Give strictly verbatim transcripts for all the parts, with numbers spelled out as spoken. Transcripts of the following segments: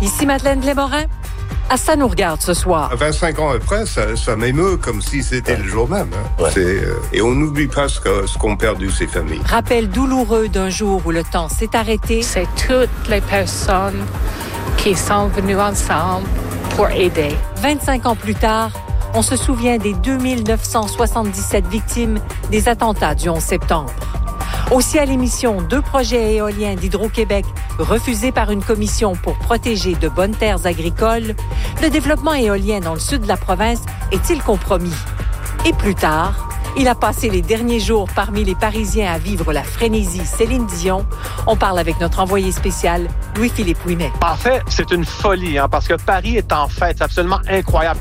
Ici Madeleine Blais-Morin. À ça nous regarde ce soir. vingt-cinq ans après, ça, ça m'émeut comme si c'était le jour même. Hein. Ouais. C'est, euh, et on n'oublie pas ce, que, ce qu'ont perdu ces familles. Rappel douloureux d'un jour où le temps s'est arrêté. C'est toutes les personnes qui sont venues ensemble pour aider. vingt-cinq ans plus tard, on se souvient des deux mille neuf cent soixante-dix-sept victimes des attentats du onze septembre. Aussi à l'émission, deux projets éoliens d'Hydro-Québec refusés par une commission pour protéger de bonnes terres agricoles, le développement éolien dans le sud de la province est-il compromis? Et plus tard, il a passé les derniers jours parmi les Parisiens à vivre la frénésie Céline Dion. On parle avec notre envoyé spécial, Louis-Philippe Ouimet. En fait, c'est une folie, hein, parce que Paris est en fête. C'est absolument incroyable.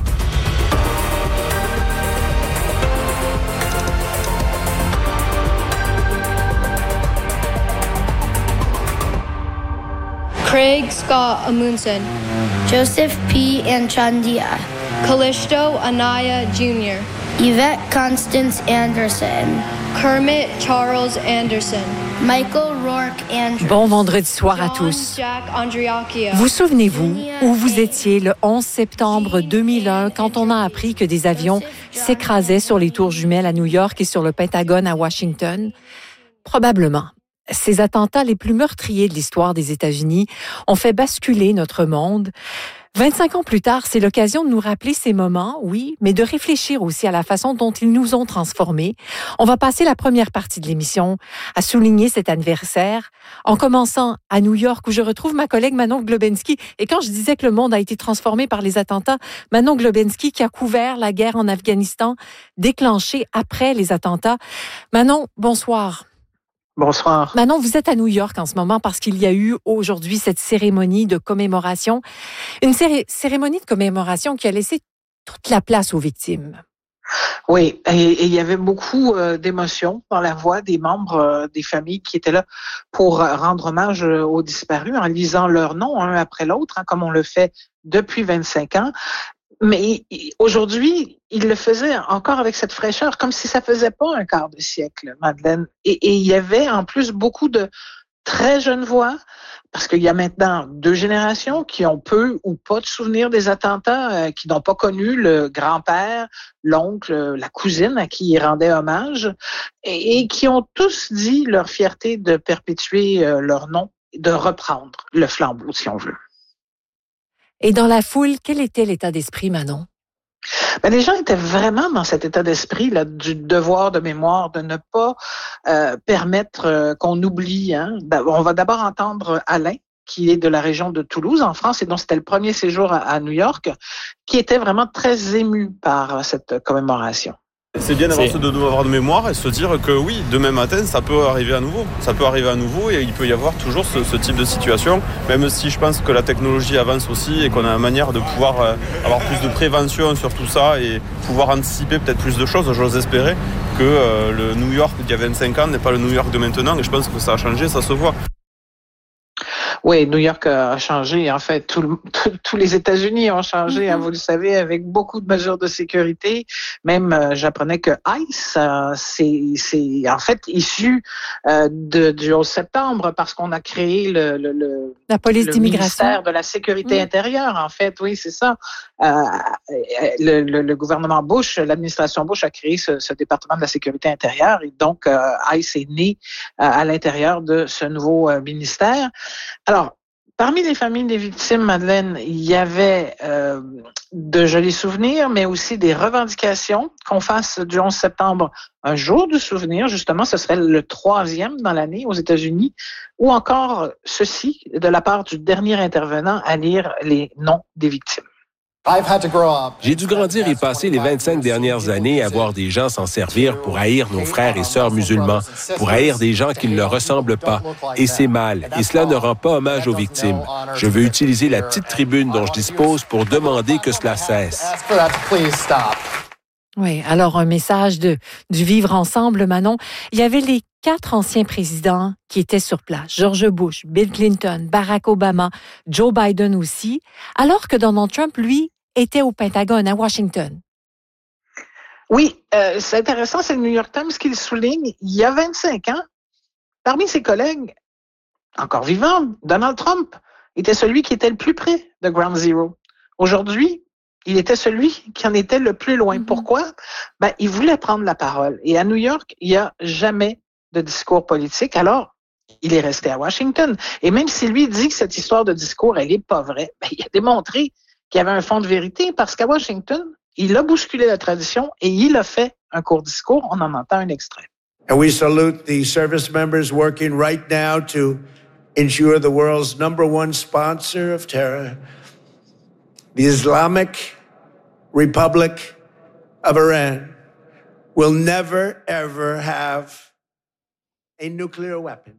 Craig Scott Amundsen, Joseph P. Anchandia, Callisto Anaya Junior, Yvette Constance Anderson, Kermit Charles Anderson, Michael Rourke Andrews. Bon vendredi soir à tous. Jack Andriacchia. Vous souvenez-vous où vous étiez le onze septembre deux mille un quand on a appris que des avions s'écrasaient sur les tours jumelles à New York et sur le Pentagone à Washington? Probablement. Ces attentats les plus meurtriers de l'histoire des États-Unis ont fait basculer notre monde. vingt-cinq ans plus tard, c'est l'occasion de nous rappeler ces moments, oui, mais de réfléchir aussi à la façon dont ils nous ont transformés. On va passer la première partie de l'émission à souligner cet anniversaire, en commençant à New York, où je retrouve ma collègue Manon Globensky. Et quand je disais que le monde a été transformé par les attentats, Manon Globensky qui a couvert la guerre en Afghanistan, déclenchée après les attentats. Manon, bonsoir. Bonsoir. Manon, vous êtes à New York en ce moment parce qu'il y a eu aujourd'hui cette cérémonie de commémoration. Une céré- cérémonie de commémoration qui a laissé toute la place aux victimes. Oui, et il y avait beaucoup euh, d'émotions dans la voix des membres euh, des familles qui étaient là pour euh, rendre hommage euh, aux disparus en lisant leurs noms un après l'autre, hein, comme on le fait depuis vingt-cinq ans. Mais aujourd'hui, il le faisait encore avec cette fraîcheur, comme si ça faisait pas un quart de siècle, Madeleine. Et, et il y avait en plus beaucoup de très jeunes voix, parce qu'il y a maintenant deux générations qui ont peu ou pas de souvenirs des attentats, euh, qui n'ont pas connu le grand-père, l'oncle, la cousine à qui ils rendaient hommage, et, et qui ont tous dit leur fierté de perpétuer euh, leur nom, de reprendre le flambeau, si on veut. Et dans la foule, quel était l'état d'esprit, Manon? Ben, les gens étaient vraiment dans cet état d'esprit là, du devoir de mémoire, de ne pas euh, permettre euh, qu'on oublie. Hein. On va d'abord entendre Alain, qui est de la région de Toulouse, en France, et dont c'était le premier séjour à, à New York, qui était vraiment très ému par cette commémoration. C'est bien d'avoir ce devoir de mémoire et se dire que oui, demain matin, ça peut arriver à nouveau. Ça peut arriver à nouveau et il peut y avoir toujours ce, ce type de situation, même si je pense que la technologie avance aussi et qu'on a une manière de pouvoir euh, avoir plus de prévention sur tout ça et pouvoir anticiper peut-être plus de choses. J'ose espérer que euh, le New York d'il y a vingt-cinq ans n'est pas le New York de maintenant et je pense que ça a changé, ça se voit. Oui, New York a changé. En fait, tout le, tout, tous les États-Unis ont changé, mm-hmm. hein, vous le savez, avec beaucoup de mesures de sécurité. Même, euh, j'apprenais que ICE, euh, c'est, c'est en fait issu euh, de, du onze septembre parce qu'on a créé le, le, le, la police le d'immigration. ministère de la sécurité mm. intérieure. En fait, oui, c'est ça. Euh, le, le, le gouvernement Bush, l'administration Bush a créé ce, ce département de la sécurité intérieure et donc euh, ICE est né euh, à l'intérieur de ce nouveau euh, ministère. Alors, parmi les familles des victimes, Madeleine, il y avait euh, de jolis souvenirs, mais aussi des revendications qu'on fasse du onze septembre un jour du souvenir. Justement, ce serait le troisième dans l'année aux États-Unis, ou encore ceci de la part du dernier intervenant à lire les noms des victimes. J'ai dû grandir et passer les vingt-cinq dernières années à voir des gens s'en servir pour haïr nos frères et sœurs musulmans, pour haïr des gens qui ne leur ressemblent pas. Et c'est mal, et cela ne rend pas hommage aux victimes. Je veux utiliser la petite tribune dont je dispose pour demander que cela cesse. Oui, alors un message de du vivre ensemble, Manon. Il y avait les quatre anciens présidents qui étaient sur place. George Bush, Bill Clinton, Barack Obama, Joe Biden aussi, alors que Donald Trump, lui, était au Pentagone, à Washington. Oui, euh, c'est intéressant, c'est le New York Times qui le souligne. Il y a vingt-cinq ans, parmi ses collègues, encore vivants, Donald Trump était celui qui était le plus près de Ground Zero. Aujourd'hui, il était celui qui en était le plus loin. Mm-hmm. Pourquoi? Ben, il voulait prendre la parole. Et à New York, il n'y a jamais de discours politique. Alors, il est resté à Washington. Et même si lui dit que cette histoire de discours, elle n'est pas vraie, ben, il a démontré qu'il y avait un fond de vérité parce qu'à Washington, il a bousculé la tradition et il a fait un court discours. On en entend un extrait. And we salute the service members working right now to ensure the world's number one sponsor of terror, the Islamic Republic of Iran, will never, ever have a nuclear weapon.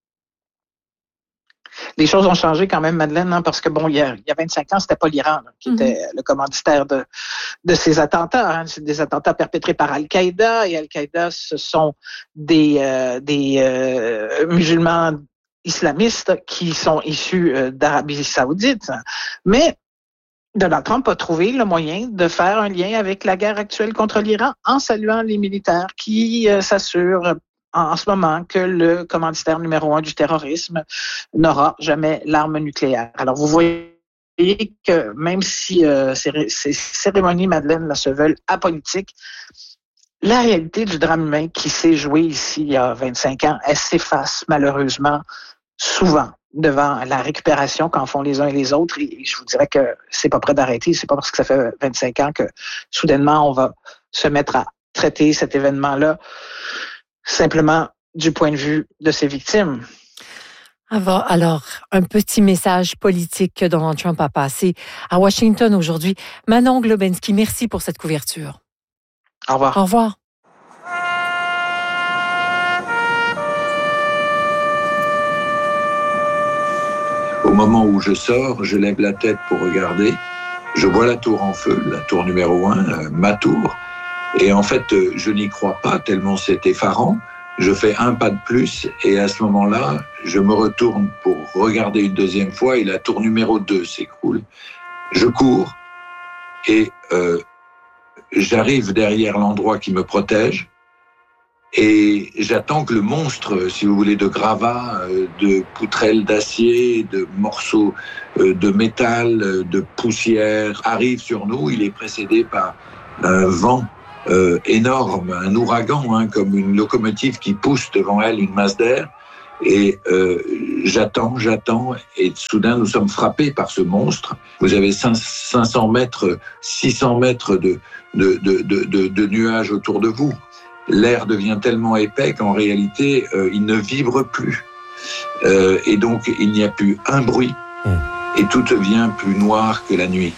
Les choses ont changé quand même, Madeleine, hein, parce que bon, il y a, il y a vingt-cinq ans, c'était pas l'Iran là, qui mm-hmm. était le commanditaire de, de ces attentats. Hein. C'est des attentats perpétrés par Al-Qaïda, et Al-Qaïda, ce sont des, euh, des euh, musulmans islamistes qui sont issus euh, d'Arabie Saoudite. Mais Donald Trump a trouvé le moyen de faire un lien avec la guerre actuelle contre l'Iran en saluant les militaires qui euh, s'assurent en ce moment que le commanditaire numéro un du terrorisme n'aura jamais l'arme nucléaire. Alors, vous voyez que même si euh, ces, ces cérémonies, Madeleine, là, se veulent apolitiques, la réalité du drame humain qui s'est joué ici il y a vingt-cinq ans, elle s'efface malheureusement souvent devant la récupération qu'en font les uns et les autres. Et je vous dirais que c'est pas prêt d'arrêter. C'est pas parce que ça fait vingt-cinq ans que soudainement on va se mettre à traiter cet événement-là simplement du point de vue de ses victimes. Alors, un petit message politique que Donald Trump a passé à Washington aujourd'hui. Manon Globensky, merci pour cette couverture. Au revoir. Au revoir. Au moment où je sors, je lève la tête pour regarder. Je vois la tour en feu, la tour numéro un, euh, ma tour. Et en fait, euh, je n'y crois pas tellement c'est effarant. Je fais un pas de plus et à ce moment-là, je me retourne pour regarder une deuxième fois et la tour numéro deux s'écroule. Je cours et euh, j'arrive derrière l'endroit qui me protège et j'attends que le monstre, si vous voulez, de gravats, de poutrelles d'acier, de morceaux de métal, de poussière arrive sur nous. Il est précédé par un vent Euh, énorme, un ouragan, hein, comme une locomotive qui pousse devant elle une masse d'air. Et euh, j'attends, j'attends, et soudain nous sommes frappés par ce monstre. Vous avez cinq cents mètres, six cents mètres de, de, de, de, de, de nuages autour de vous. L'air devient tellement épais qu'en réalité, euh, il ne vibre plus. Euh, et donc, il n'y a plus un bruit, mmh. et tout devient plus noir que la nuit.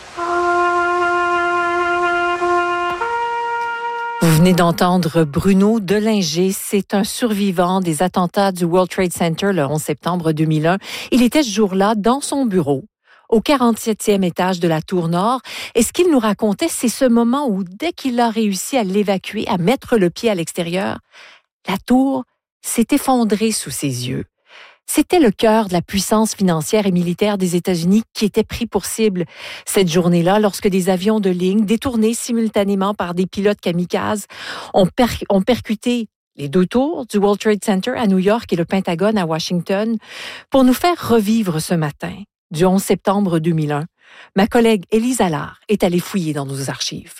Vous venez d'entendre Bruno Delinger. C'est un survivant des attentats du World Trade Center le onze septembre deux mille un. Il était ce jour-là dans son bureau, au quarante-septième étage de la Tour Nord. Et ce qu'il nous racontait, c'est ce moment où, dès qu'il a réussi à l'évacuer, à mettre le pied à l'extérieur, la tour s'est effondrée sous ses yeux. C'était le cœur de la puissance financière et militaire des États-Unis qui était pris pour cible cette journée-là lorsque des avions de ligne, détournés simultanément par des pilotes kamikazes, ont, per- ont percuté les deux tours du World Trade Center à New York et le Pentagone à Washington. Pour nous faire revivre ce matin du onze septembre deux mille un, ma collègue Élise Allard est allée fouiller dans nos archives.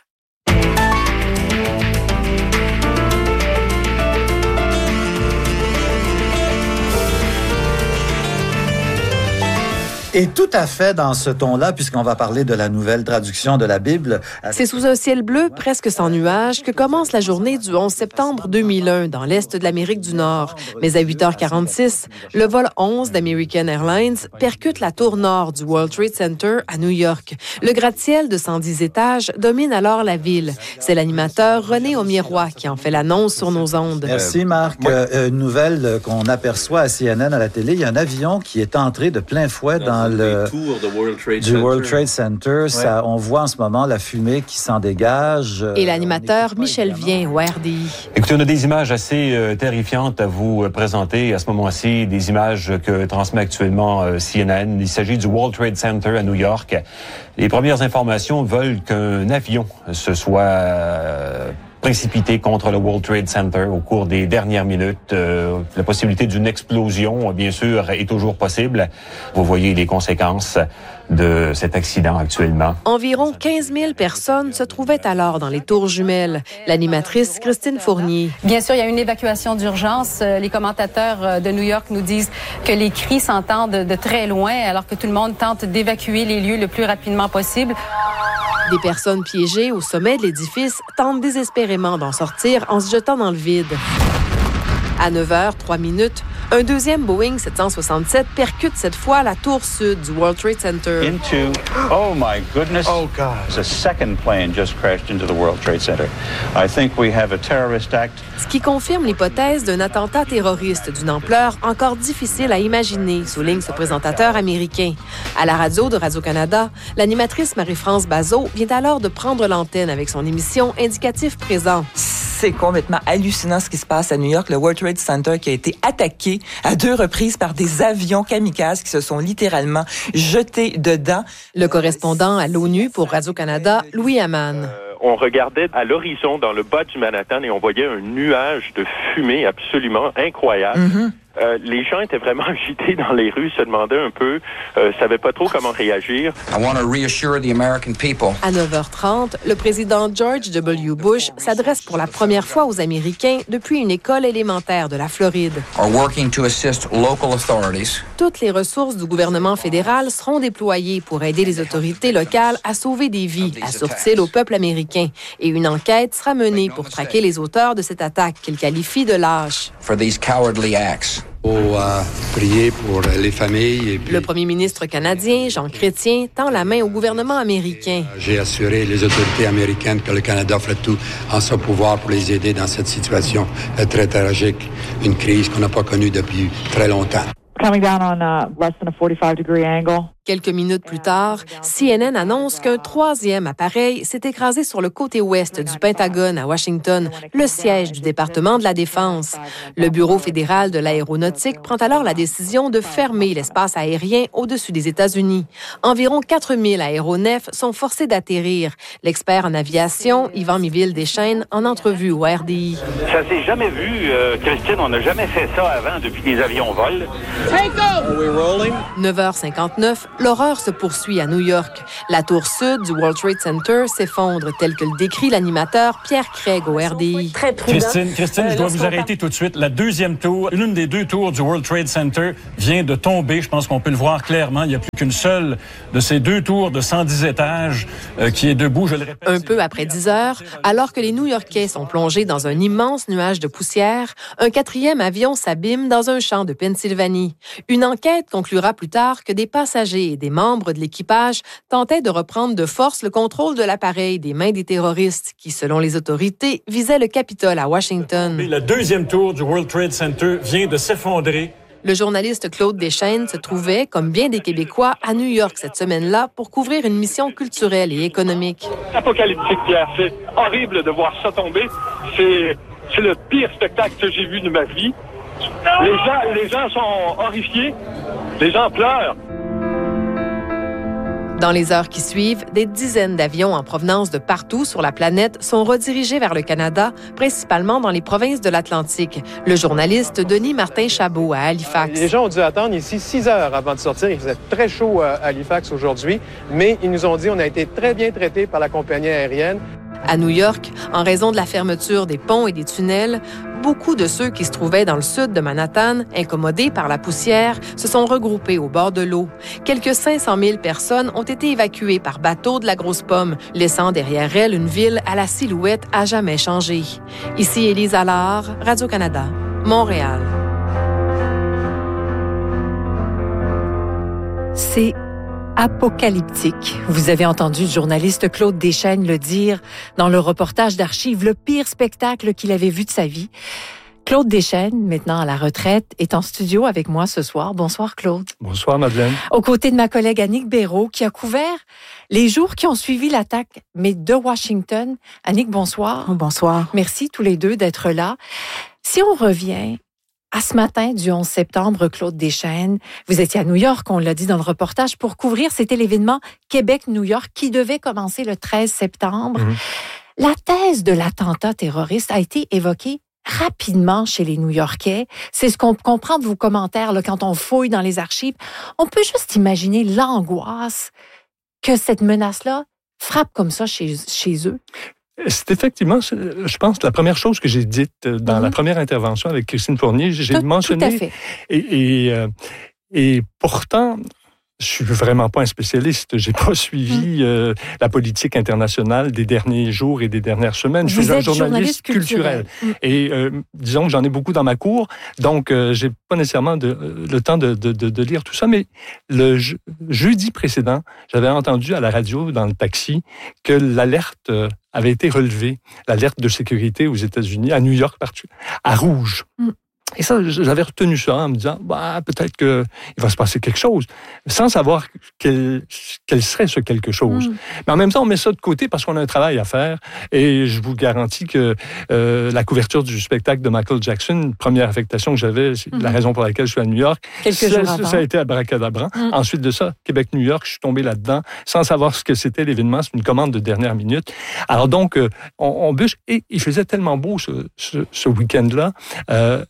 Et tout à fait dans ce ton-là, puisqu'on va parler de la nouvelle traduction de la Bible. C'est sous un ciel bleu presque sans nuages que commence la journée du onze septembre deux mille un dans l'est de l'Amérique du Nord. Mais à huit heures quarante-six, le vol onze d'American Airlines percute la tour nord du World Trade Center à New York. Le gratte-ciel de cent dix étages domine alors la ville. C'est l'animateur René Aumirois qui en fait l'annonce sur nos ondes. Merci Marc. Oui. Euh, une nouvelle qu'on aperçoit à C N N à la télé, il y a un avion qui est entré de plein fouet dans le World Trade du World Trade Center. Ouais. Ça, on voit en ce moment la fumée qui s'en dégage. Et l'animateur Michel Vien au R D I. Écoutez, on a des images assez euh, terrifiantes à vous présenter à ce moment-ci, des images que transmet actuellement euh, C N N. Il s'agit du World Trade Center à New York. Les premières informations veulent qu'un avion se soit euh, précipité contre le World Trade Center au cours des dernières minutes. Euh, la possibilité d'une explosion, bien sûr, est toujours possible. Vous voyez les conséquences de cet accident actuellement. Environ quinze mille personnes se trouvaient alors dans les tours jumelles. L'animatrice Christine Fournier. Bien sûr, il y a une évacuation d'urgence. Les commentateurs de New York nous disent que les cris s'entendent de très loin alors que tout le monde tente d'évacuer les lieux le plus rapidement possible. Des personnes piégées au sommet de l'édifice tentent désespérément d'en sortir en se jetant dans le vide. À neuf heures trois minutes, un deuxième Boeing sept cent soixante-sept percute cette fois la tour sud du World Trade Center. Into, oh my goodness, oh God, a second plane just crashed into the World Trade Center. I think we have a terrorist act. Ce qui confirme l'hypothèse d'un attentat terroriste d'une ampleur encore difficile à imaginer, souligne ce présentateur américain. À la radio de Radio-Canada, l'animatrice Marie-France Bazot vient alors de prendre l'antenne avec son émission Indicatif présent. C'est complètement hallucinant ce qui se passe à New York. Le World Trade Center qui a été attaqué à deux reprises par des avions kamikazes qui se sont littéralement jetés dedans. Le correspondant à l'ONU pour Radio-Canada, Louis Hamann. Euh, on regardait à l'horizon dans le bas du Manhattan et on voyait un nuage de fumée absolument incroyable. Mm-hmm. Euh, les gens étaient vraiment agités dans les rues, se demandaient un peu, euh, savaient pas trop comment réagir. I want to reassure the American people. À neuf heures trente, le président George W. Bush s'adresse pour la première fois aux Américains depuis une école élémentaire de la Floride. Are working to assist local authorities. Toutes les ressources du gouvernement fédéral seront déployées pour aider les autorités locales à sauver des vies, assure-t-il au peuple américain. Et une enquête sera menée pour traquer les auteurs de cette attaque qu'il qualifie de lâche. For these cowardly acts. Pour euh, prier pour les familles. Et puis, le premier ministre canadien, Jean Chrétien, tend la main au gouvernement américain. J'ai assuré les autorités américaines que le Canada ferait tout en son pouvoir pour les aider dans cette situation très tragique, une crise qu'on n'a pas connue depuis très longtemps. Coming down on a less than a forty-five degree angle. Quelques minutes plus tard, C N N annonce qu'un troisième appareil s'est écrasé sur le côté ouest du Pentagone à Washington, le siège du département de la Défense. Le Bureau fédéral de l'aéronautique prend alors la décision de fermer l'espace aérien au-dessus des États-Unis. Environ quatre mille aéronefs sont forcés d'atterrir. L'expert en aviation, Yvan Miville-Deschênes, en entrevue au R D I. Ça s'est jamais vu, euh, Christine, on n'a jamais fait ça avant depuis que les avions volent. neuf heures cinquante-neuf, l'horreur se poursuit à New York. La tour sud du World Trade Center s'effondre, tel que le décrit l'animateur Pierre Craig au R D I. Très Christine, Christine, euh, je dois vous arrêter tout de suite. La deuxième tour, l'une des deux tours du World Trade Center vient de tomber. Je pense qu'on peut le voir clairement. Il n'y a plus qu'une seule de ces deux tours de cent dix étages euh, qui est debout, je le répète. Un peu après dix heures, alors que les New-Yorkais sont plongés dans un immense nuage de poussière, un quatrième avion s'abîme dans un champ de Pennsylvanie. Une enquête conclura plus tard que des passagers et des membres de l'équipage tentaient de reprendre de force le contrôle de l'appareil des mains des terroristes qui, selon les autorités, visaient le Capitole à Washington. La deuxième tour du World Trade Center vient de s'effondrer. Le journaliste Claude Deschênes se trouvait, comme bien des Québécois, à New York cette semaine-là pour couvrir une mission culturelle et économique. Apocalyptique, Pierre. C'est horrible de voir ça tomber. C'est, c'est le pire spectacle que j'ai vu de ma vie. Les gens, les gens sont horrifiés. Les gens pleurent. Dans les heures qui suivent, des dizaines d'avions en provenance de partout sur la planète sont redirigés vers le Canada, principalement dans les provinces de l'Atlantique. Le journaliste Denis Martin-Chabot à Halifax. Les gens ont dû attendre ici six heures avant de sortir. Il faisait très chaud à Halifax aujourd'hui, mais ils nous ont dit qu'on a été très bien traités par la compagnie aérienne. À New York, en raison de la fermeture des ponts et des tunnels, beaucoup de ceux qui se trouvaient dans le sud de Manhattan, incommodés par la poussière, se sont regroupés au bord de l'eau. Quelques cinq cent mille personnes ont été évacuées par bateau de la Grosse Pomme, laissant derrière elles une ville à la silhouette à jamais changée. Ici Élise Allard, Radio-Canada, Montréal. C'est apocalyptique. Vous avez entendu le journaliste Claude Deschênes le dire dans le reportage d'Archives, le pire spectacle qu'il avait vu de sa vie. Claude Deschênes, maintenant à la retraite, est en studio avec moi ce soir. Bonsoir Claude. Bonsoir Madeleine. Aux côtés de ma collègue Annick Béraud qui a couvert les jours qui ont suivi l'attaque, mais de Washington. Annick, bonsoir. Bonsoir. Merci tous les deux d'être là. Si on revient à ce matin du onze septembre, Claude Deschênes, vous étiez à New York, on l'a dit dans le reportage, pour couvrir, c'était l'événement Québec-New York qui devait commencer le treize septembre. Mmh. La thèse de l'attentat terroriste a été évoquée rapidement chez les New-Yorkais. C'est ce qu'on comprend de vos commentaires là, quand on fouille dans les archives. On peut juste imaginer l'angoisse que cette menace-là frappe comme ça chez, chez eux. C'est effectivement, je pense, la première chose que j'ai dite dans mm-hmm. la première intervention avec Christine Fournier. J'ai tout, mentionné... Tout à fait. Et, et, euh, et pourtant... Je suis vraiment pas un spécialiste. J'ai pas suivi euh, la politique internationale des derniers jours et des dernières semaines. Je Vous suis un êtes journaliste, journaliste culturel. culturel. Et euh, disons que j'en ai beaucoup dans ma cour, donc euh, j'ai pas nécessairement de, le temps de, de, de, de lire tout ça. Mais le je, jeudi précédent, j'avais entendu à la radio, dans le taxi, que l'alerte euh, avait été relevée, l'alerte de sécurité aux États-Unis, à New York, à rouge. Mm. Et ça, j'avais retenu ça en me disant, bah, peut-être qu'il va se passer quelque chose, sans savoir quel, quel serait ce quelque chose. Mmh. Mais en même temps, on met ça de côté parce qu'on a un travail à faire. Et je vous garantis que euh, la couverture du spectacle de Michael Jackson, première affectation que j'avais, c'est mmh. la raison pour laquelle je suis à New York. Quelques ça, jours avant. Ça a été abracadabra. Mmh. Ensuite de ça, Québec-New York, je suis tombé là-dedans sans savoir ce que c'était l'événement. C'est une commande de dernière minute. Alors donc, euh, on, on bûche. Et il faisait tellement beau ce, ce, ce week-end-là. Euh,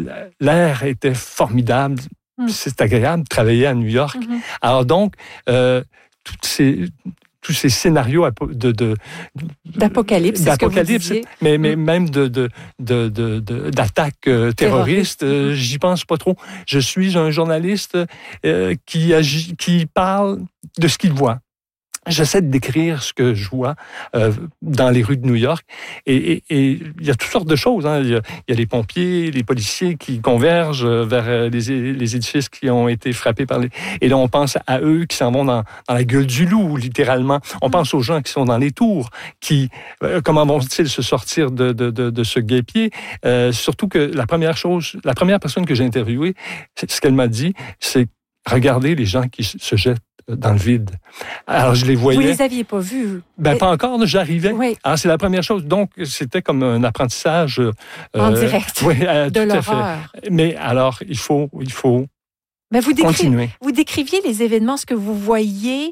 L'air était formidable. Mmh. C'est agréable de travailler à New York. Mmh. Alors donc, euh, toutes ces, tous ces scénarios de, de, d'apocalypse, d'apocalypse, c'est ce que vous mais, mais mmh. même de, de, de, de, de, d'attaques euh, terroristes, euh, j'y pense pas trop. Je suis un journaliste euh, qui, agit, qui parle de ce qu'il voit. J'essaie de décrire ce que je vois euh, dans les rues de New York. Et il y a toutes sortes de choses. Hein. Il y a, y a les pompiers, les policiers qui convergent vers les, les édifices qui ont été frappés par les... Et là, on pense à eux qui s'en vont dans, dans la gueule du loup, littéralement. On pense aux gens qui sont dans les tours, qui... Euh, comment vont-ils se sortir de, de, de, de ce guêpier? Euh, surtout que la première chose, la première personne que j'ai interviewée, ce qu'elle m'a dit, c'est regardez les gens qui se jettent dans le vide. Alors, je les voyais... Vous les aviez pas vus? Ben, pas encore, j'arrivais. Oui. Alors, c'est la première chose. Donc, c'était comme un apprentissage... Euh, en direct, oui, euh, de tout l'horreur. À fait. Mais alors, il faut, il faut ben, vous continuer. Décri... Vous décriviez les événements, ce que vous voyez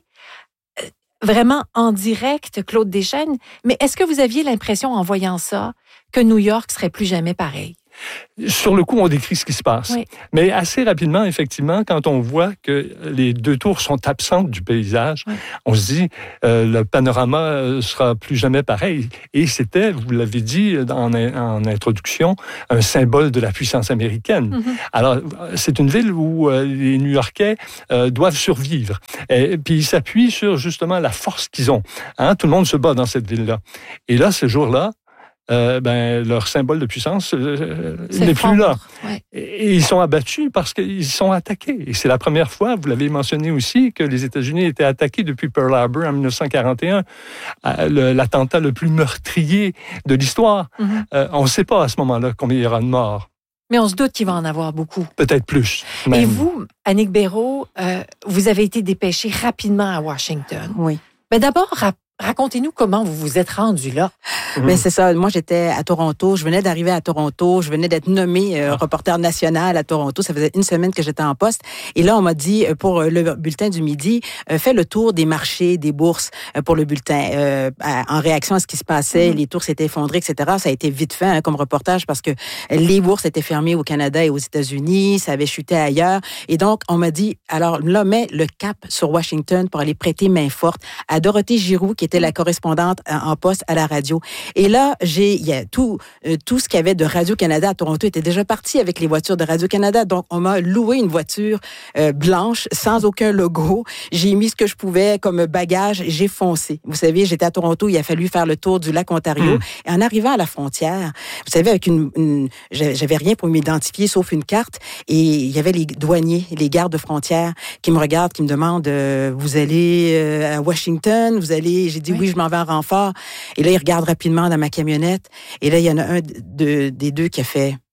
vraiment en direct, Claude Deschênes, mais est-ce que vous aviez l'impression, en voyant ça, que New York serait plus jamais pareil? Sur le coup, on décrit ce qui se passe. Oui. Mais assez rapidement, effectivement, quand on voit que les deux tours sont absentes du paysage, oui. on se dit euh, le panorama sera plus jamais pareil. Et c'était, vous l'avez dit en, en introduction, un symbole de la puissance américaine. Mm-hmm. Alors, c'est une ville où euh, les New-Yorkais euh, doivent survivre. Et puis, ils s'appuient sur justement la force qu'ils ont. Hein? Tout le monde se bat dans cette ville-là. Et là, ce jour-là, Euh, ben, leur symbole de puissance euh, n'est plus là. Ouais. Et ils sont abattus parce qu'ils sont attaqués. Et c'est la première fois, vous l'avez mentionné aussi, que les États-Unis étaient attaqués depuis Pearl Harbor en dix-neuf cent quarante et un, le, l'attentat le plus meurtrier de l'histoire. Mm-hmm. Euh, on ne sait pas à ce moment-là combien il y aura de morts. Mais on se doute qu'il va en avoir beaucoup. Peut-être plus. Même. Et vous, Annick Béraud, euh, vous avez été dépêchée rapidement à Washington. Oui. Mais d'abord, rap- racontez-nous comment vous vous êtes rendu là. Mais mmh. c'est ça. Moi, j'étais à Toronto. Je venais d'arriver à Toronto. Je venais d'être nommée euh, reporter national à Toronto. Ça faisait une semaine que j'étais en poste. Et là, on m'a dit, pour le bulletin du midi, euh, fais le tour des marchés, des bourses euh, pour le bulletin. Euh, en réaction à ce qui se passait, mmh. les tours s'étaient effondrés, et cetera. Ça a été vite fait hein, comme reportage parce que les bourses étaient fermées au Canada et aux États-Unis. Ça avait chuté ailleurs. Et donc, on m'a dit, alors là, mets le cap sur Washington pour aller prêter main forte à Dorothée Giroux, qui était la correspondante en poste à la radio. Et là, j'ai, il y a tout, euh, tout ce qu'il y avait de Radio-Canada à Toronto était déjà parti avec les voitures de Radio-Canada. Donc, on m'a loué une voiture euh, blanche, sans aucun logo. J'ai mis ce que je pouvais comme bagage et j'ai foncé. Vous savez, j'étais à Toronto, il a fallu faire le tour du lac Ontario. Mmh. Et en arrivant à la frontière, vous savez, avec une, une j'avais rien pour m'identifier sauf une carte. Et il y avait les douaniers, les gardes de frontière qui me regardent, qui me demandent, euh, vous allez euh, à Washington? Vous allez... J'ai dit, oui. oui, je m'en vais en renfort. Et là, ils regardent rapidement dans ma camionnette. Et là, il y en a un de, des deux qui a fait,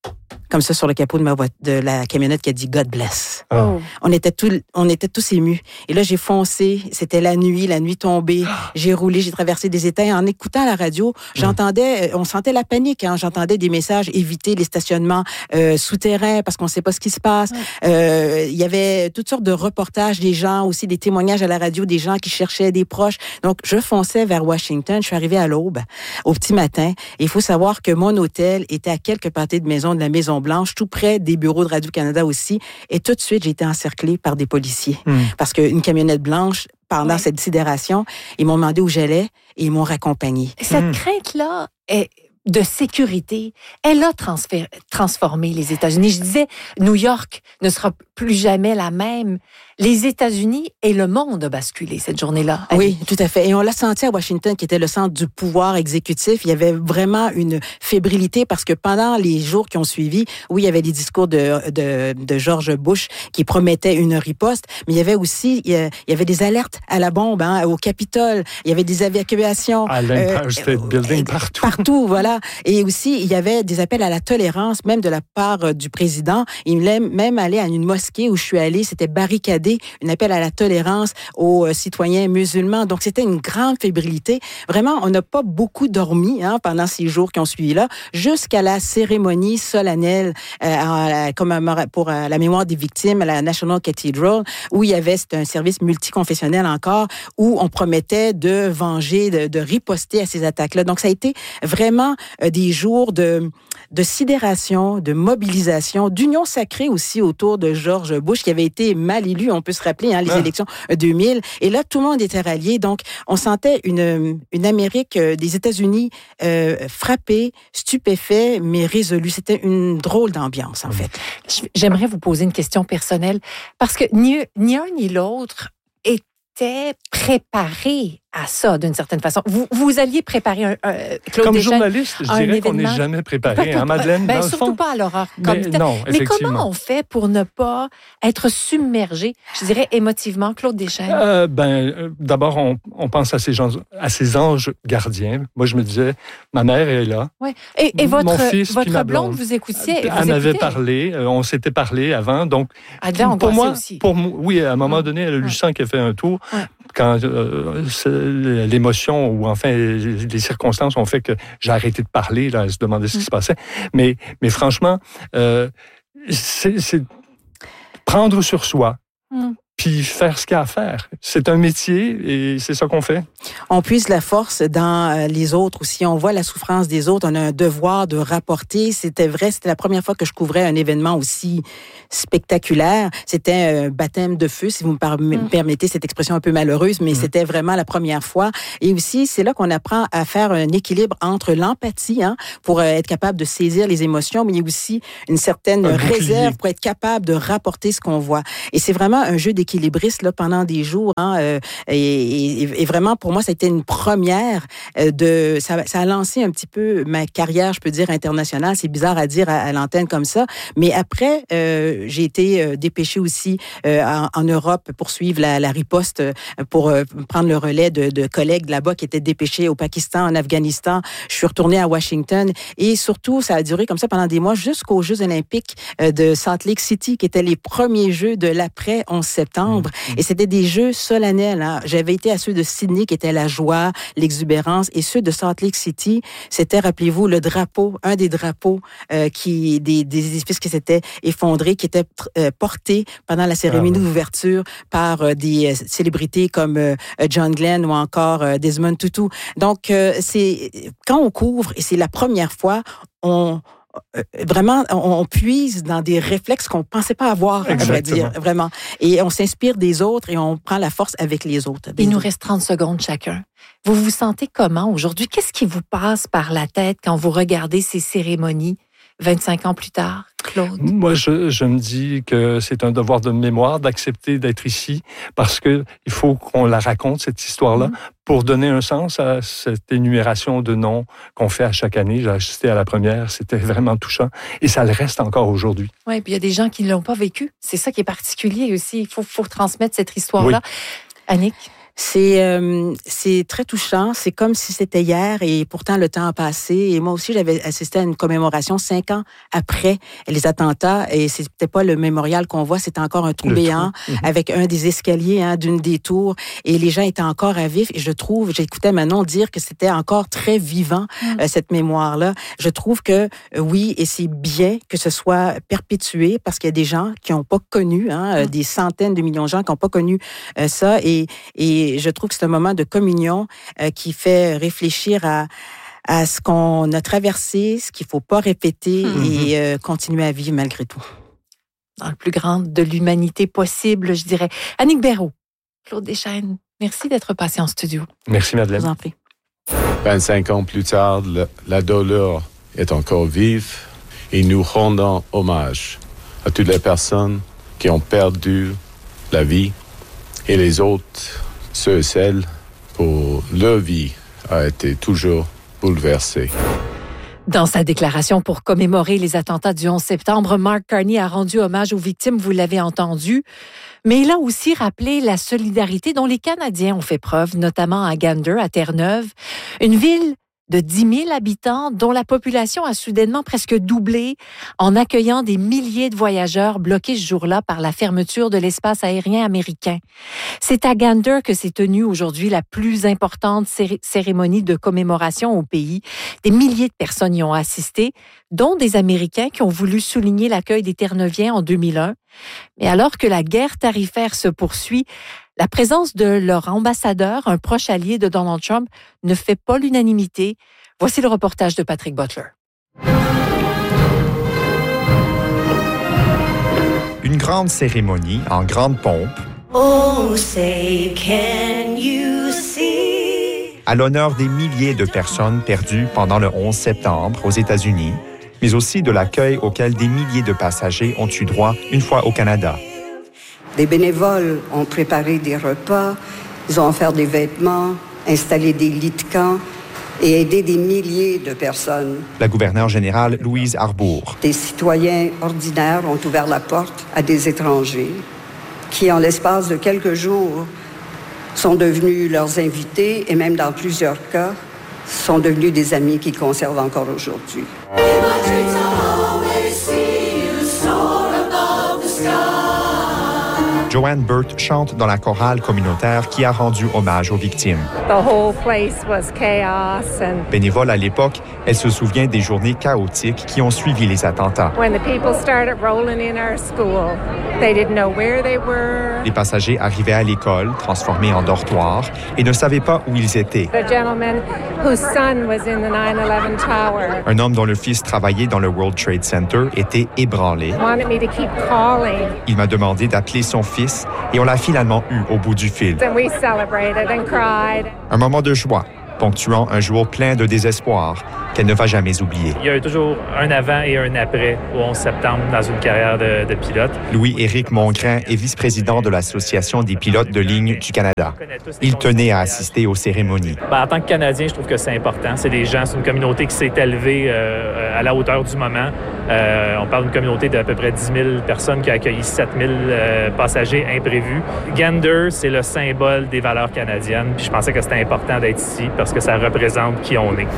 comme ça sur le capot de ma voiture, de la camionnette qui a dit God bless. Oh. On était tous, on était tous émus. Et là, j'ai foncé. C'était la nuit, la nuit tombée. J'ai roulé, j'ai traversé des États. En écoutant la radio, j'entendais, on sentait la panique. Hein. J'entendais des messages éviter les stationnements euh, souterrains parce qu'on ne sait pas ce qui se passe. Euh, il y avait toutes sortes de reportages des gens, aussi des témoignages à la radio des gens qui cherchaient des proches. Donc, je fonçais vers Washington. Je suis arrivée à l'aube, au petit matin. Et il faut savoir que mon hôtel était à quelques pâtés de maison de la Maison Blanche, tout près des bureaux de Radio-Canada aussi. Et tout de suite, j'ai été encerclée par des policiers. Mm. Parce qu'une camionnette blanche, pendant oui. cette sidération, ils m'ont demandé où j'allais et ils m'ont raccompagnée. Cette mm. crainte-là est de sécurité, elle a transféré, transformé les États-Unis. Je disais, New York ne sera plus jamais la même. Les États-Unis et le monde ont basculé cette journée-là. Oui, tout à fait. Et on l'a senti à Washington, qui était le centre du pouvoir exécutif. Il y avait vraiment une fébrilité parce que pendant les jours qui ont suivi, oui, il y avait des discours de, de, de George Bush qui promettaient une riposte, mais il y avait aussi, il y avait des alertes à la bombe, hein, au Capitole. Il y avait des évacuations. À l'Empire euh, State Building, partout. Partout, voilà. Et aussi, il y avait des appels à la tolérance, même de la part du président. Il voulait même aller à une mosquée où je suis allée, c'était barricadé, un appel à la tolérance aux citoyens musulmans. Donc, c'était une grande fébrilité. Vraiment, on n'a pas beaucoup dormi hein, pendant ces jours qui ont suivi là, jusqu'à la cérémonie solennelle euh, comme pour euh, la mémoire des victimes à la National Cathedral, où il y avait, c'était un service multiconfessionnel encore, où on promettait de venger, de, de riposter à ces attaques-là. Donc, ça a été vraiment euh, des jours de, de sidération, de mobilisation, d'union sacrée aussi autour de George Bush, qui avait été mal élu, on peut se rappeler, hein, les ah. élections deux mille. Et là, tout le monde était rallié. Donc, on sentait une, une Amérique euh, des États-Unis euh, frappée, stupéfait, mais résolue. C'était une drôle d'ambiance, en fait. J'aimerais vous poser une question personnelle, parce que ni, ni un ni l'autre était préparé à ça, d'une certaine façon. Vous, vous alliez préparer un, un Claude Comme Deschênes, journaliste, je dirais qu'on n'est jamais préparé, hein, Madeleine? Ben, dans surtout le fond, pas à l'horreur comme mais, non, mais comment on fait pour ne pas être submergé, je dirais, émotivement, Claude Deschênes? Euh, ben, d'abord, on, on pense à ces gens, à ces anges gardiens. Moi, je me disais, ma mère est là. Ouais. Et, et votre, Mon fils, votre ma blonde, blonde, vous écoutiez? Elle m'avait parlé, euh, on s'était parlé avant, donc... Elle devait pour moi, aussi. Pour moi, oui, à un moment donné, elle a eu le sang qui a fait un tour. Ouais. Quand euh, l'émotion ou enfin les circonstances ont fait que j'ai arrêté de parler, là, elle se demandait ce qui se passait. Mais, mais franchement, euh, c'est, c'est prendre sur soi. Mm. Puis faire ce qu'il y a à faire. C'est un métier et c'est ça qu'on fait. On puise la force dans les autres aussi. On voit la souffrance des autres. On a un devoir de rapporter. C'était vrai, c'était la première fois que je couvrais un événement aussi spectaculaire. C'était un baptême de feu, si vous me mmh. permettez cette expression un peu malheureuse, mais mmh. c'était vraiment la première fois. Et aussi, c'est là qu'on apprend à faire un équilibre entre l'empathie, hein, pour être capable de saisir les émotions, mais il y a aussi une certaine un réserve bouclier. Pour être capable de rapporter ce qu'on voit. Et c'est vraiment un jeu d'équilibre équilibriste là, pendant des jours. Hein, euh, et, et, et vraiment, pour moi, ça a été une première. Euh, de, ça, ça a lancé un petit peu ma carrière, je peux dire, internationale. C'est bizarre à dire à, à l'antenne comme ça. Mais après, euh, j'ai été euh, dépêchée aussi euh, en, en Europe pour suivre la, la riposte, euh, pour euh, prendre le relais de, de collègues là-bas qui étaient dépêchés au Pakistan, en Afghanistan. Je suis retournée à Washington. Et surtout, ça a duré comme ça pendant des mois jusqu'aux Jeux olympiques euh, de Salt Lake City, qui étaient les premiers Jeux de l'après onze septembre. Mmh. Et c'était des jeux solennels. Hein. J'avais été à ceux de Sydney, qui était la joie, l'exubérance. Et ceux de Salt Lake City, c'était, rappelez-vous, le drapeau, un des drapeaux euh, qui, des, des édifices qui s'étaient effondrés, qui étaient euh, portés pendant la cérémonie ah, oui. d'ouverture par euh, des euh, célébrités comme euh, John Glenn ou encore euh, Desmond Tutu. Donc, euh, c'est quand on couvre, et c'est la première fois, on... Vraiment, on puise dans des réflexes qu'on ne pensait pas avoir, à vrai dire, vraiment. Et on s'inspire des autres et on prend la force avec les autres. Il nous reste trente secondes chacun. Vous vous sentez comment aujourd'hui? Qu'est-ce qui vous passe par la tête quand vous regardez ces cérémonies vingt-cinq ans plus tard, Claude? Moi, je, je me dis que c'est un devoir de mémoire d'accepter d'être ici parce que il faut qu'on la raconte, cette histoire-là, mmh. pour donner un sens à cette énumération de noms qu'on fait à chaque année. J'ai assisté à la première, c'était vraiment touchant et ça le reste encore aujourd'hui. Oui, puis il y a des gens qui ne l'ont pas vécu. C'est ça qui est particulier aussi. Il faut, faut transmettre cette histoire-là. Oui. Annick? C'est euh, c'est très touchant. C'est comme si c'était hier et pourtant le temps a passé. Et moi aussi, j'avais assisté à une commémoration cinq ans après les attentats et c'était pas le mémorial qu'on voit, c'était encore un trou le béant trou. Mm-hmm. avec un des escaliers hein, d'une des tours et les gens étaient encore à vif. Et je trouve, j'écoutais Manon dire que c'était encore très vivant mm. euh, cette mémoire-là. Je trouve que euh, oui, et c'est bien que ce soit perpétué parce qu'il y a des gens qui n'ont pas connu, hein, mm. des centaines de millions de gens qui n'ont pas connu euh, ça et et Et je trouve que c'est un moment de communion euh, qui fait réfléchir à, à ce qu'on a traversé, ce qu'il ne faut pas répéter mmh. et euh, continuer à vivre malgré tout. Dans le plus grand de l'humanité possible, je dirais. Annick Béraud, Claude Deschênes, merci d'être passé en studio. Merci, Madeleine. Je vous en prie. vingt-cinq ans plus tard, la, la douleur est encore vive et nous rendons hommage à toutes les personnes qui ont perdu la vie et les autres ceux et celles pour leur vie a été toujours bouleversée. Dans sa déclaration pour commémorer les attentats du onze septembre, Mark Carney a rendu hommage aux victimes, vous l'avez entendu, mais il a aussi rappelé la solidarité dont les Canadiens ont fait preuve, notamment à Gander, à Terre-Neuve, une ville de dix mille habitants dont la population a soudainement presque doublé en accueillant des milliers de voyageurs bloqués ce jour-là par la fermeture de l'espace aérien américain. C'est à Gander que s'est tenue aujourd'hui la plus importante céré- cérémonie de commémoration au pays. Des milliers de personnes y ont assisté, dont des Américains qui ont voulu souligner l'accueil des Terre-Neuviens en deux mille un. Mais alors que la guerre tarifaire se poursuit, la présence de leur ambassadeur, un proche allié de Donald Trump, ne fait pas l'unanimité. Voici le reportage de Patrick Butler. Une grande cérémonie en grande pompe. Oh, say, can you see? À l'honneur des milliers de personnes perdues pendant le onze septembre aux États-Unis, mais aussi de l'accueil auquel des milliers de passagers ont eu droit une fois au Canada. Des bénévoles ont préparé des repas, ils ont offert des vêtements, installé des lits de camp et aidé des milliers de personnes. La gouverneure générale Louise Arbour. Des citoyens ordinaires ont ouvert la porte à des étrangers qui, en l'espace de quelques jours, sont devenus leurs invités et même dans plusieurs cas, sont devenus des amis qu'ils conservent encore aujourd'hui. Joanne Burt chante dans la chorale communautaire qui a rendu hommage aux victimes. The whole place was chaos and... Bénévole à l'époque, elle se souvient des journées chaotiques qui ont suivi les attentats. When the people started rolling in our school, they didn't know where they were. Les passagers arrivaient à l'école, transformés en dortoirs, et ne savaient pas où ils étaient. The gentleman whose son was in the nine eleven tower. Un homme dont le fils travaillait dans le World Trade Center était ébranlé. Wanted me to keep calling. Il m'a demandé d'appeler son fils et on l'a finalement eu au bout du fil. And we celebrated and cried. Un moment de joie, ponctuant un jour plein de désespoir qu'elle ne va jamais oublier. Il y a toujours un avant et un après au onze septembre dans une carrière de, de pilote. Louis-Éric Mongrain est vice-président de l'Association des pilotes de ligne du Canada. Il tenait à assister aux cérémonies. Ben, en tant que Canadien, je trouve que c'est important. C'est des gens, c'est une communauté qui s'est élevée euh, à la hauteur du moment. Euh, on parle d'une communauté d'à peu près dix mille personnes qui a accueilli sept mille euh, passagers imprévus. Gander, c'est le symbole des valeurs canadiennes. Puis je pensais que c'était important d'être ici parce que ça représente qui on est.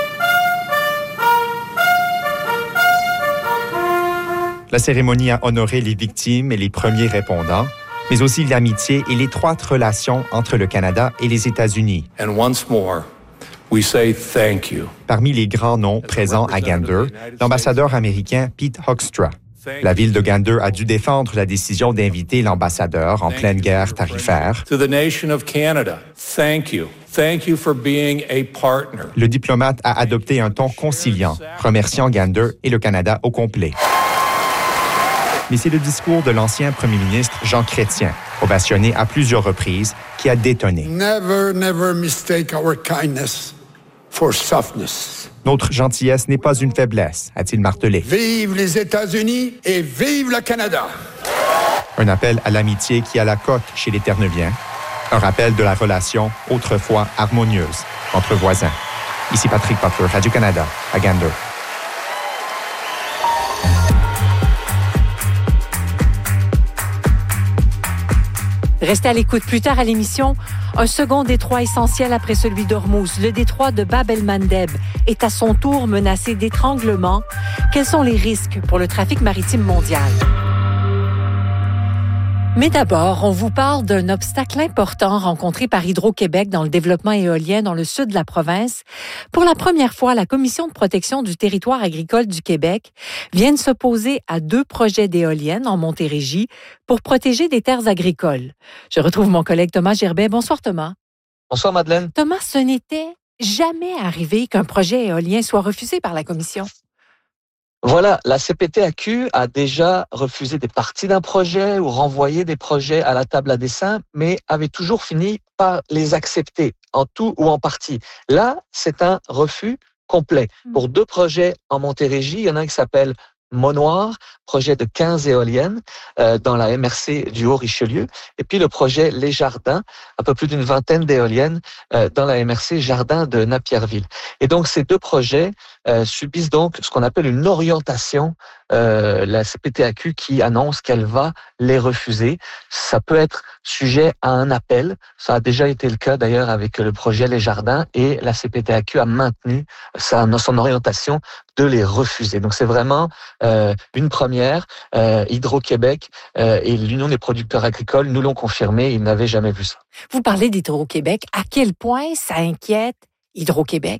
La cérémonie a honoré les victimes et les premiers répondants, mais aussi l'amitié et l'étroite relation entre le Canada et les États-Unis. And once more, we say thank you. Parmi les grands noms présents à Gander, l'ambassadeur américain Pete Hoekstra. La ville de Gander a dû défendre la décision d'inviter l'ambassadeur en pleine guerre tarifaire. To the nation of Canada, thank you. Thank you for being a partner. Le diplomate a adopté un ton conciliant, remerciant Gander et le Canada au complet. Mais c'est le discours de l'ancien premier ministre Jean Chrétien, ovationné à plusieurs reprises, qui a détonné. Never, never mistake our kindness for softness. Notre gentillesse n'est pas une faiblesse, a-t-il martelé. Vive les États-Unis et vive le Canada! Un appel à l'amitié qui a la cote chez les Terre-Neuviens. Un rappel de la relation autrefois harmonieuse entre voisins. Ici Patrick Butler, Radio-Canada, à Gander. Restez à l'écoute. Plus tard à l'émission, un second détroit essentiel après celui d'Ormuz, le détroit de Bab el-Mandeb, est à son tour menacé d'étranglement. Quels sont les risques pour le trafic maritime mondial? Mais d'abord, on vous parle d'un obstacle important rencontré par Hydro-Québec dans le développement éolien dans le sud de la province. Pour la première fois, la Commission de protection du territoire agricole du Québec vient de s'opposer à deux projets d'éoliennes en Montérégie pour protéger des terres agricoles. Je retrouve mon collègue Thomas Gerbet. Bonsoir Thomas. Bonsoir Madeleine. Thomas, ce n'était jamais arrivé qu'un projet éolien soit refusé par la Commission. Voilà, la C P T A Q a déjà refusé des parties d'un projet ou renvoyé des projets à la table à dessein, mais avait toujours fini par les accepter en tout ou en partie. Là, c'est un refus complet. Pour deux projets en Montérégie, il y en a un qui s'appelle Monoir, projet de quinze éoliennes euh, dans la M R C du Haut-Richelieu, et puis le projet Les Jardins, un peu plus d'une vingtaine d'éoliennes euh, dans la M R C Jardins de Napierville. Et donc ces deux projets euh, subissent donc ce qu'on appelle une orientation, euh, la C P T A Q qui annonce qu'elle va les refuser. Ça peut être sujet à un appel, ça a déjà été le cas d'ailleurs avec le projet Les Jardins, et la C P T A Q a maintenu sa, son orientation de les refuser. Donc c'est vraiment euh, une première. Euh, Hydro-Québec euh, et l'Union des producteurs agricoles nous l'ont confirmé, ils n'avaient jamais vu ça. Vous parlez d'Hydro-Québec. À quel point ça inquiète Hydro-Québec?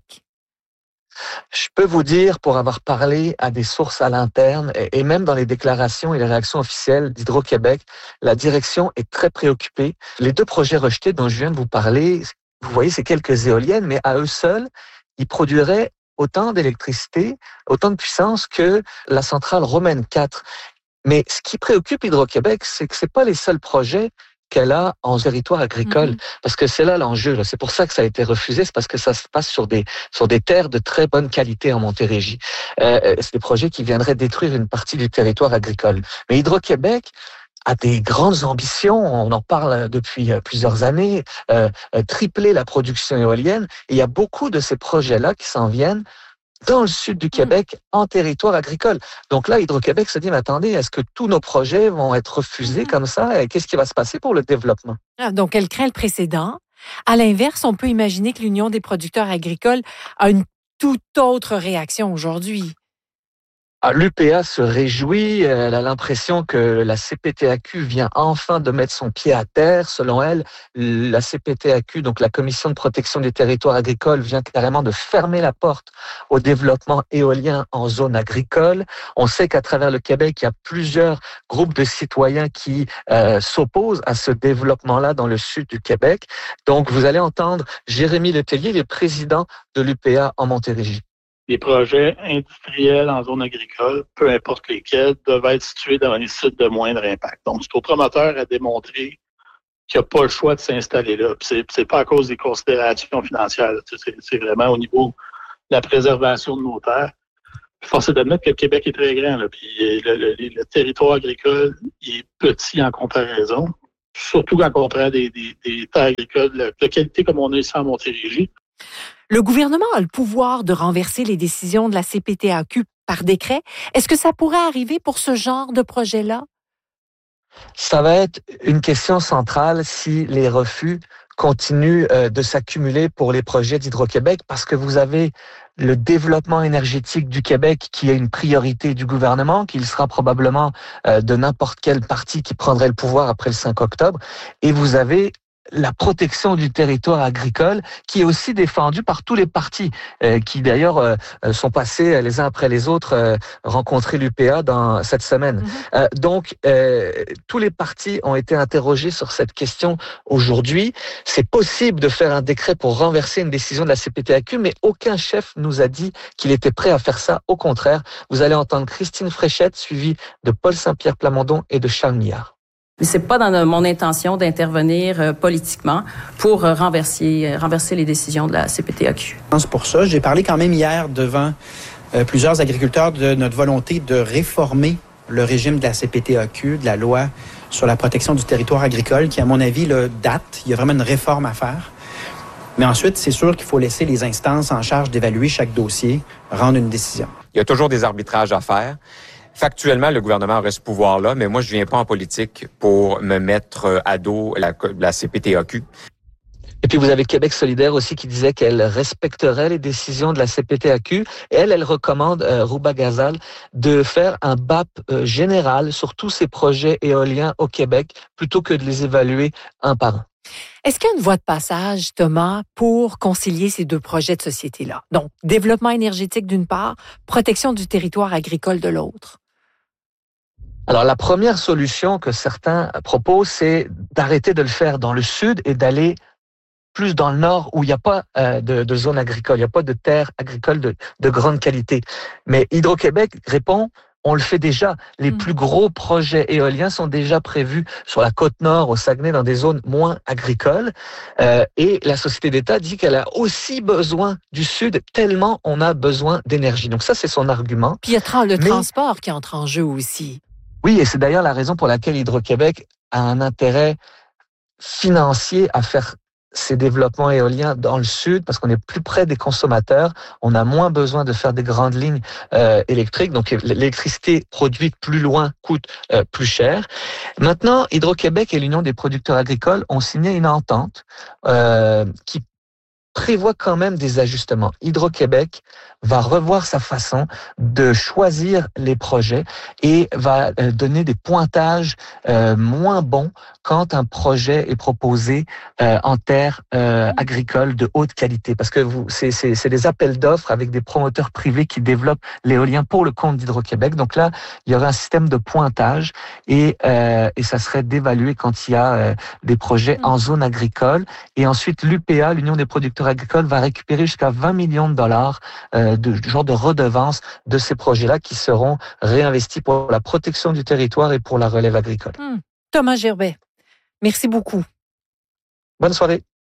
Je peux vous dire, pour avoir parlé à des sources à l'interne, et même dans les déclarations et les réactions officielles d'Hydro-Québec, la direction est très préoccupée. Les deux projets rejetés dont je viens de vous parler, vous voyez, c'est quelques éoliennes, mais à eux seuls, ils produiraient autant d'électricité, autant de puissance que la centrale Romaine quatre. Mais ce qui préoccupe Hydro-Québec, c'est que c'est pas les seuls projets qu'elle a en territoire agricole, mmh. parce que c'est là l'enjeu. Là. C'est pour ça que ça a été refusé, c'est parce que ça se passe sur des sur des terres de très bonne qualité en Montérégie. Euh, c'est des projets qui viendraient détruire une partie du territoire agricole. Mais Hydro-Québec a des grandes ambitions, on en parle depuis plusieurs années, euh, tripler la production éolienne. Et il y a beaucoup de ces projets-là qui s'en viennent dans le sud du Québec, en territoire agricole. Donc là, Hydro-Québec se dit, mais attendez, est-ce que tous nos projets vont être refusés comme ça? Et qu'est-ce qui va se passer pour le développement? Ah, donc, elle craint le précédent. À l'inverse, on peut imaginer que l'Union des producteurs agricoles a une toute autre réaction aujourd'hui. L'U P A se réjouit, elle a l'impression que la C P T A Q vient enfin de mettre son pied à terre. Selon elle, la C P T A Q, donc la Commission de protection des territoires agricoles, vient carrément de fermer la porte au développement éolien en zone agricole. On sait qu'à travers le Québec, il y a plusieurs groupes de citoyens qui euh, s'opposent à ce développement-là dans le sud du Québec. Donc, vous allez entendre Jérémy Letellier, le président de l'U P A en Montérégie. Les projets industriels en zone agricole, peu importe lesquels, doivent être situés dans les sites de moindre impact. Donc, c'est au promoteur à démontrer qu'il n'a pas le choix de s'installer là. Puis c'est, c'est pas à cause des considérations financières. C'est, c'est vraiment au niveau de la préservation de nos terres. Puis force est d'admettre que le Québec est très grand. Là. Puis le, le, le territoire agricole il est petit en comparaison. Surtout quand on prend des, des, des terres agricoles de, de qualité comme on a ici en Montérégie. Le gouvernement a le pouvoir de renverser les décisions de la C P T A Q par décret. Est-ce que ça pourrait arriver pour ce genre de projet-là? Ça va être une question centrale si les refus continuent de s'accumuler pour les projets d'Hydro-Québec, parce que vous avez le développement énergétique du Québec qui est une priorité du gouvernement, qui sera probablement de n'importe quel parti qui prendrait le pouvoir après le cinq octobre, et vous avez la protection du territoire agricole qui est aussi défendue par tous les partis euh, qui d'ailleurs euh, sont passés les uns après les autres euh, rencontrer l'U P A dans cette semaine. Mm-hmm. Euh, donc euh, tous les partis ont été interrogés sur cette question aujourd'hui. C'est possible de faire un décret pour renverser une décision de la C P T A Q, mais aucun chef nous a dit qu'il était prêt à faire ça. Au contraire, vous allez entendre Christine Fréchette suivie de Paul Saint-Pierre Plamondon et de Charles Millard. C'est pas dans mon intention d'intervenir euh, politiquement pour euh, renverser, euh, renverser les décisions de la C P T A Q. C'est pour ça. J'ai parlé quand même hier devant euh, plusieurs agriculteurs de notre volonté de réformer le régime de la C P T A Q, de la loi sur la protection du territoire agricole, qui, à mon avis, là, date. Il y a vraiment une réforme à faire. Mais ensuite, c'est sûr qu'il faut laisser les instances en charge d'évaluer chaque dossier, rendre une décision. Il y a toujours des arbitrages à faire. Factuellement, le gouvernement aurait ce pouvoir-là, mais moi, je viens pas en politique pour me mettre à dos la, la C P T A Q. Et puis vous avez Québec solidaire aussi qui disait qu'elle respecterait les décisions de la C P T A Q. Et elle, elle recommande, euh, Rouba Ghazal, de faire un B A P euh, général sur tous ces projets éoliens au Québec plutôt que de les évaluer un par un. Est-ce qu'il y a une voie de passage, Thomas, pour concilier ces deux projets de société-là? Donc, développement énergétique d'une part, protection du territoire agricole de l'autre. Alors, la première solution que certains proposent, c'est d'arrêter de le faire dans le sud et d'aller plus dans le nord où il n'y a pas euh, de, de zone agricole, il n'y a pas de terre agricole de, de grande qualité. Mais Hydro-Québec répond, on le fait déjà. Les mmh. plus gros projets éoliens sont déjà prévus sur la côte nord, au Saguenay, dans des zones moins agricoles. Euh, et la Société d'État dit qu'elle a aussi besoin du sud, tellement on a besoin d'énergie. Donc ça, c'est son argument. Puis il y a le Mais, transport qui entre en jeu aussi. Oui, et c'est d'ailleurs la raison pour laquelle Hydro-Québec a un intérêt financier à faire ces développements éoliens dans le sud, parce qu'on est plus près des consommateurs, on a moins besoin de faire des grandes lignes euh, électriques, donc l'électricité produite plus loin coûte euh, plus cher. Maintenant, Hydro-Québec et l'Union des producteurs agricoles ont signé une entente euh, qui prévoit quand même des ajustements. Hydro-Québec va revoir sa façon de choisir les projets et va donner des pointages euh, moins bons quand un projet est proposé euh, en terres euh, agricoles de haute qualité. Parce que vous, c'est, c'est, c'est des appels d'offres avec des promoteurs privés qui développent l'éolien pour le compte d'Hydro-Québec. Donc là, il y aurait un système de pointage et, euh, et ça serait d'évaluer quand il y a euh, des projets en zone agricole. Et ensuite, l'U P A, l'Union des producteurs agricoles, va récupérer jusqu'à vingt millions de dollars euh, de genre de redevance de ces projets-là qui seront réinvestis pour la protection du territoire et pour la relève agricole. Hum. Thomas Gerbet, merci beaucoup. Bonne soirée.